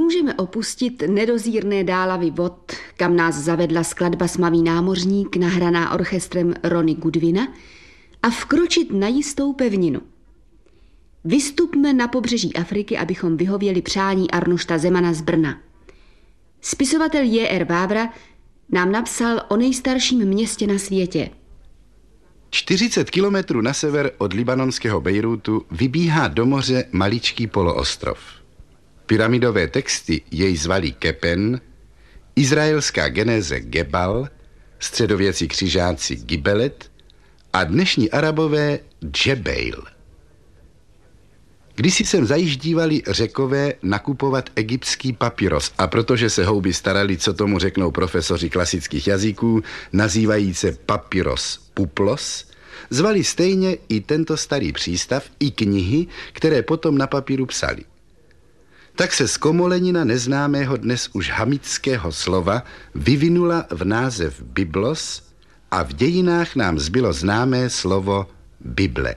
Nemůžeme opustit nedozírné dálavy vod, kam nás zavedla skladba Smavý námořník, nahraná orchestrem Ronnie Goodwina, a vkročit na jistou pevninu. Vystupme na pobřeží Afriky, abychom vyhověli přání Arnošta Zemana z Brna. Spisovatel J.R. Vávra nám napsal o nejstarším městě na světě. 40 kilometrů na sever od libanonského Bejrútu vybíhá do moře maličký poloostrov. Pyramidové texty jej zvali Kepen, izraelská genéze Gebal, středověcí křižáci Gibelet a dnešní Arabové Džebejl. Kdysi sem zajíždívali Řekové nakupovat egyptský papyros a protože se houby starali, co tomu řeknou profesoři klasických jazyků, nazývajíce papyros puplos, zvali stejně i tento starý přístav, i knihy, které potom na papíru psali. Tak se zkomolenina neznámého dnes už hamitského slova vyvinula v název Biblos a v dějinách nám zbylo známé slovo Bible.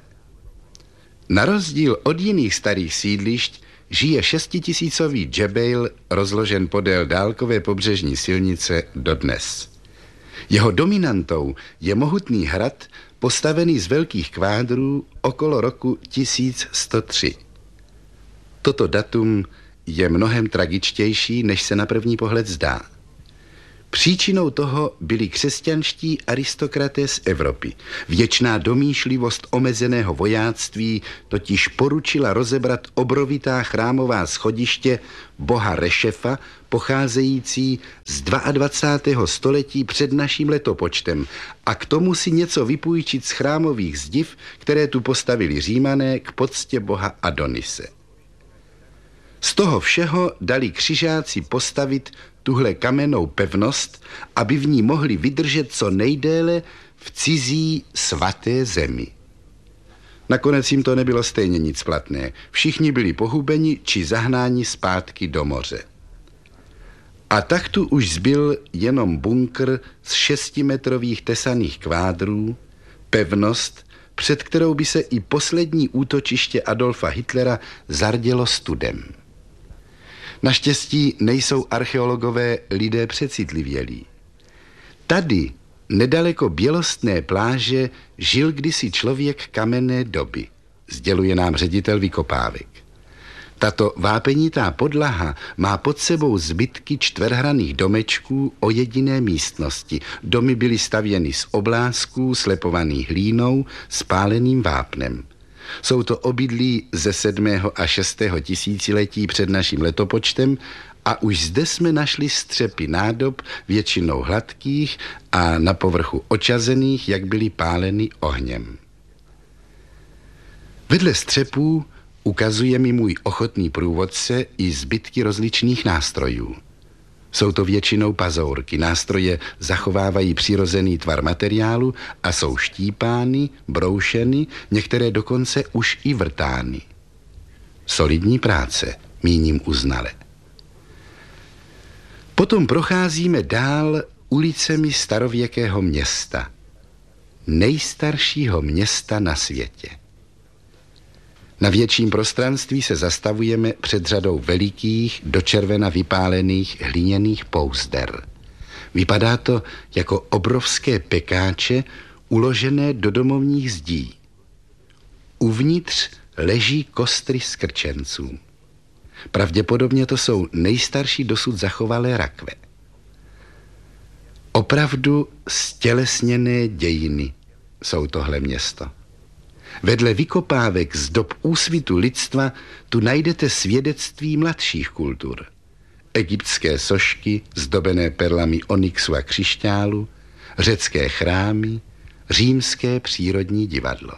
Na rozdíl od jiných starých sídlišť žije 6tisícový Džebejl rozložen podél dálkové pobřežní silnice dodnes. Jeho dominantou je mohutný hrad postavený z velkých kvádrů okolo roku 1103. Toto datum je mnohem tragičtější, než se na první pohled zdá. Příčinou toho byli křesťanští aristokraté z Evropy. Věčná domýšlivost omezeného vojáctví totiž poručila rozebrat obrovitá chrámová schodiště boha Rešefa, pocházející z 22. století před naším letopočtem, a k tomu si něco vypůjčit z chrámových zdiv, které tu postavili Římané k poctě boha Adonise. Z toho všeho dali křižáci postavit tuhle kamennou pevnost, aby v ní mohli vydržet co nejdéle v cizí svaté zemi. Nakonec jim to nebylo stejně nic platné. Všichni byli pohubeni či zahnáni zpátky do moře. A tak tu už zbyl jenom bunkr z 6metrových tesaných kvádrů, pevnost, před kterou by se i poslední útočiště Adolfa Hitlera zardělo studem. Naštěstí nejsou archeologové lidé přecitlivělí. Tady, nedaleko Bělostné pláže, žil kdysi člověk kamenné doby, sděluje nám ředitel vykopávek. Tato vápenitá podlaha má pod sebou zbytky čtverhranných domečků o jediné místnosti. Domy byly stavěny z oblázků, slepovaných hlínou, spáleným vápnem. Jsou to obydlí ze 7. a 6. tisíciletí před naším letopočtem a už zde jsme našli střepy nádob, většinou hladkých a na povrchu očazených, jak byly páleny ohněm. Vedle střepů ukazuje mi můj ochotný průvodce i zbytky rozličných nástrojů. Jsou to většinou pazourky. Nástroje zachovávají přirozený tvar materiálu a jsou štípány, broušeny, některé dokonce už i vrtány. Solidní práce, míním uznale. Potom procházíme dál ulicemi starověkého města. Nejstaršího města na světě. Na větším prostranství se zastavujeme před řadou velikých, do červena vypálených hliněných pouzder. Vypadá to jako obrovské pekáče uložené do domovních zdí. Uvnitř leží kostry skrčenců. Pravděpodobně to jsou nejstarší dosud zachovalé rakve. Opravdu stělesněné dějiny jsou tohle město. Vedle vykopávek z dob úsvitu lidstva tu najdete svědectví mladších kultur. Egyptské sošky zdobené perlami onyxu a křišťálu, řecké chrámy, římské přírodní divadlo.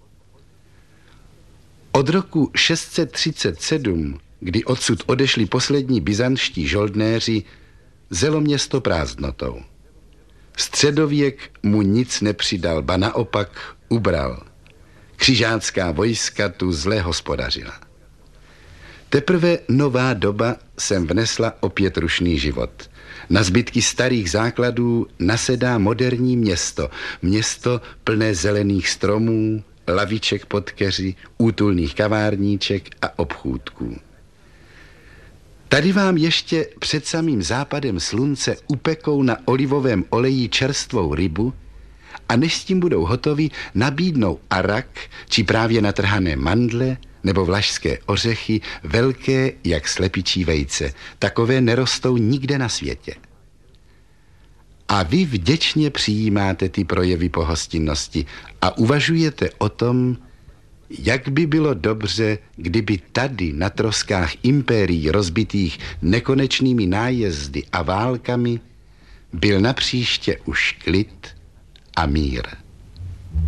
Od roku 637, kdy odsud odešli poslední byzantští žoldnéři, zelo město prázdnotou. Středověk mu nic nepřidal, ba naopak ubral. Křižácká vojska tu zle hospodařila. Teprve nová doba sem vnesla opět rušný život. Na zbytky starých základů nasedá moderní město. Město plné zelených stromů, laviček pod keři, útulných kavárníček a obchůdků. Tady vám ještě před samým západem slunce upekou na olivovém oleji čerstvou rybu a než s tím budou hotovi, nabídnou arak či právě natrhané mandle nebo vlašské ořechy, velké jak slepičí vejce. Takové nerostou nikde na světě. A vy vděčně přijímáte ty projevy pohostinnosti a uvažujete o tom, jak by bylo dobře, kdyby tady na troskách impérií rozbitých nekonečnými nájezdy a válkami byl napříště už klid a mír.